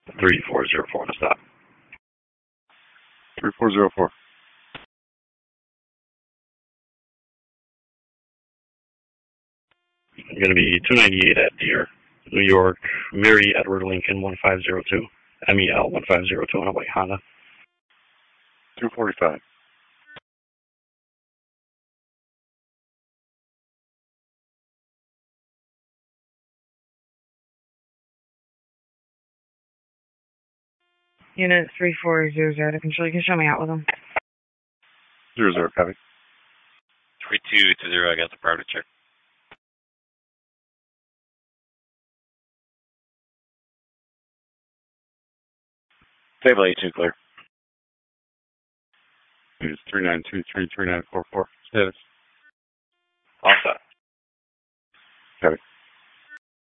3404 to stop. 3404. Going to be 298 at Deer, New York, Mary Edward Lincoln 1502, MEL 1502 on a white Honda. 245. Unit 3400 to control. You can show me out with them. 00, copy. 3220, I got the priority check. Table 82 clear. It's 39233944. Status. All set. Copy.